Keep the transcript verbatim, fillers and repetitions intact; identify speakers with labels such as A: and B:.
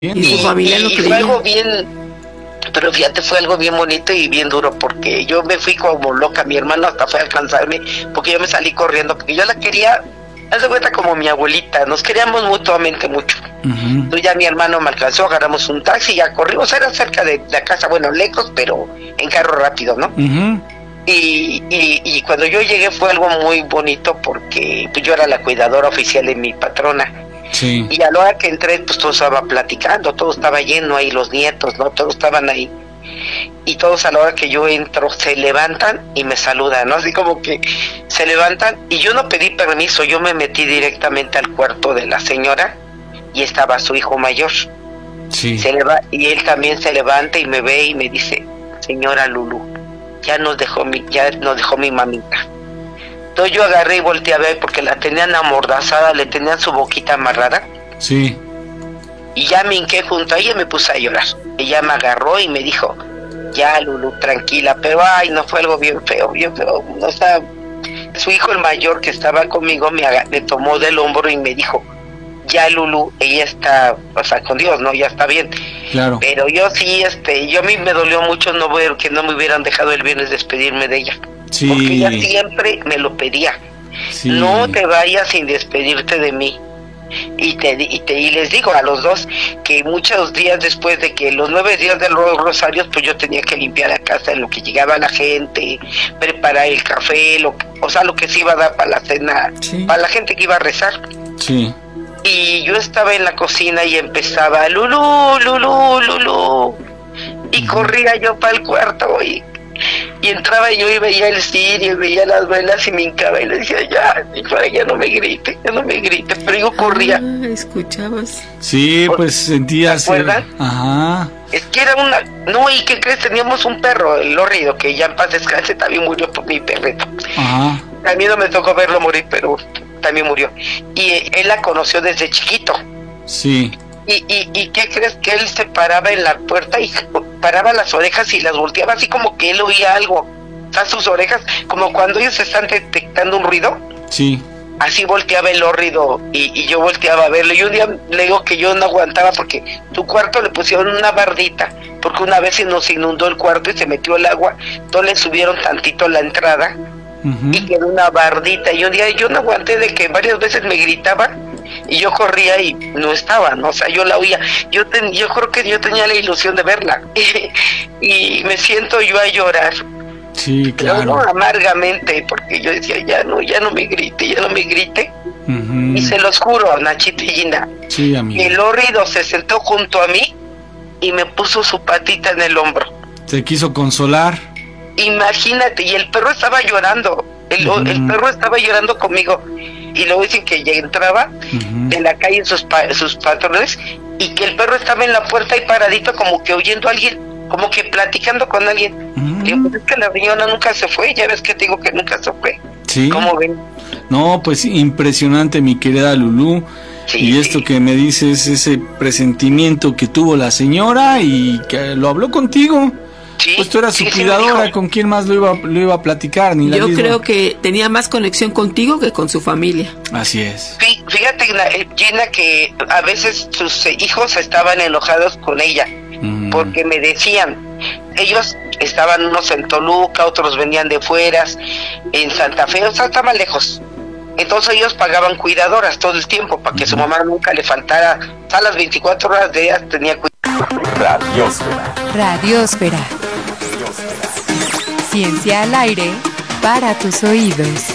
A: Bien.
B: Y su familia lo
C: y
B: creía.
C: fue algo bien, pero fíjate, fue algo bien bonito y bien duro, porque yo me fui como loca, mi hermano hasta fue a alcanzarme, porque yo me salí corriendo, porque yo la quería, haz de cuenta, como mi abuelita, nos queríamos mutuamente mucho.
A: Uh-huh.
C: Entonces ya mi hermano me alcanzó, agarramos un taxi, ya corrimos, era cerca de la casa, bueno, lejos, pero en carro rápido, ¿no?
A: Uh-huh.
C: Y, y, y cuando yo llegué fue algo muy bonito, porque pues, yo era la cuidadora oficial de mi patrona.
A: Sí.
C: Y a la hora que entré, pues todo estaba platicando, todo estaba lleno ahí, los nietos, ¿no? Todos estaban ahí. Y todos a la hora que yo entro se levantan y me saludan, ¿no? Así como que se levantan, y yo no pedí permiso, yo me metí directamente al cuarto de la señora y estaba su hijo mayor.
A: Sí.
C: Se leva- y él también se levanta y me ve y me dice: señora Lulú, ya nos dejó mi, ya nos dejó mi mamita. Entonces yo agarré y volteé a ver, porque la tenían amordazada, le tenían su boquita amarrada.
A: Sí.
C: Y ya me hinqué junto a ella y me puse a llorar. Ella me agarró y me dijo: ya, Lulú, tranquila. Pero ay, no, fue algo bien feo, bien feo. O sea, su hijo el mayor que estaba conmigo me, aga- me tomó del hombro y me dijo: ya, Lulú, ella está, o sea, con Dios, ¿no? Ya está bien.
A: Claro.
C: Pero yo sí, este, yo a mí me dolió mucho no ver que no me hubieran dejado el viernes despedirme de ella.
A: Sí.
C: Porque ella siempre me lo pedía.
A: Sí.
C: No te vayas sin despedirte de mí. Y te, y te y les digo a los dos que muchos días después de que los nueve días de los rosarios, pues yo tenía que limpiar la casa en lo que llegaba la gente, preparar el café, lo, o sea, lo que se iba a dar para la cena,
B: Sí.
C: para la gente que iba a rezar.
A: Sí.
C: Y yo estaba en la cocina y empezaba: Lulú, Lulú, Lulú. Y corría yo para el cuarto y, y entraba yo y veía el cirio y veía las velas y me hincaba y le decía: ya, hija, ya no me grite, ya no me grite. Pero yo corría.
B: Ah, escuchabas.
A: Sí, pues sentías.
C: ¿Se acuerdan?
A: Ajá.
C: Es que era una... No, ¿y qué crees? Teníamos un perro, el Lorrido, que ya en paz descanse, también murió por mi perrito.
A: Ajá.
C: A mí no me tocó verlo morir, pero también murió. Y él la conoció desde chiquito.
A: Sí.
C: Y, y, ¿Y qué crees? Que él se paraba en la puerta y paraba las orejas y las volteaba así como que él oía algo. O sea, sus orejas, como cuando ellos están detectando un ruido,
A: Sí.
C: así volteaba el Lorrido y, y yo volteaba a verlo. Y un día le digo que yo no aguantaba porque su cuarto le pusieron una bardita, porque una vez se nos inundó el cuarto y se metió el agua, entonces le subieron tantito la entrada.
A: Uh-huh.
C: Y quedó una bardita, y un día yo no aguanté de que varias veces me gritaba y yo corría y no estaba, ¿no? O sea, yo la oía, yo ten, yo creo que yo tenía la ilusión de verla y me siento yo a llorar,
A: Sí,
C: pero no
A: claro.
C: amargamente, porque yo decía: ya no, ya no me grite, ya no me grite.
A: Uh-huh.
C: Y se los juro, Nachito y Gina,
A: Sí, amigo.
C: el Lorrido se sentó junto a mí y me puso su patita en el hombro.
A: Te quiso consolar.
C: Imagínate, y el perro estaba llorando, el,
A: Ujú.
C: el perro estaba llorando conmigo, y luego dicen que ya entraba
A: Uh-huh.
C: de la calle sus, pa- sus patrones, y que el perro estaba en la puerta y paradito como que oyendo a alguien, como que platicando con alguien.
A: Uh-huh.
C: Digo: pues es que la señora nunca se fue, ya ves que te digo que nunca se fue.
A: Sí.
C: ¿Cómo ven?
A: No, pues impresionante, mi querida Lulú.
C: Sí,
A: Y esto
C: sí.
A: que me dices, ese presentimiento que tuvo la señora y que lo habló contigo.
C: Sí,
A: Pues tú eras
C: sí,
A: su
C: sí me
A: cuidadora,
C: dijo.
A: ¿con quién más lo iba, lo iba a platicar? Ni la
B: Yo
A: misma.
B: creo que tenía más conexión contigo que con su familia.
A: Así es.
C: Fí- Fíjate, Gina, eh, Gina, que a veces sus eh, hijos estaban enojados con ella,
A: Mm.
C: porque me decían, ellos estaban unos en Toluca, otros venían de fueras, en Santa Fe, o sea, estaban lejos. Entonces ellos pagaban cuidadoras todo el tiempo para que su mamá nunca le faltara, a las veinticuatro horas de ellas tenía cuidado.
D: Radiósfera.
E: Radiósfera. Ciencia al aire para tus oídos.